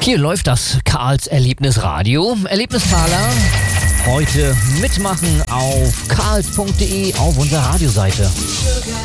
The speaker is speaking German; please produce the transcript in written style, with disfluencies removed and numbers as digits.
Hier läuft das Karls Erlebnisradio. Erlebnistaler heute mitmachen auf karls.de auf unserer Radioseite.